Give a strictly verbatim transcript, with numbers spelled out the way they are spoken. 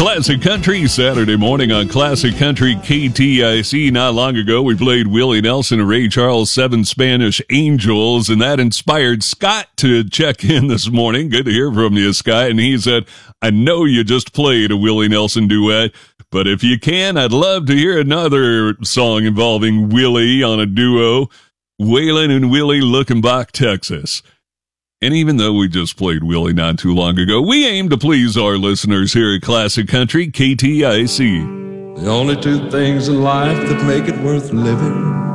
Classic Country, Saturday morning on Classic Country K T I C. Not long ago, we played Willie Nelson and Ray Charles' Seven Spanish Angels, and that inspired Scott to check in this morning. Good to hear from you, Scott. And he said, I know you just played a Willie Nelson duet, but if you can, I'd love to hear another song involving Willie on a duo, Waylon and Willie, Luckenbach, Texas. And even though we just played Willie not too long ago, we aim to please our listeners here at Classic Country K T I C. The only two things in life that make it worth living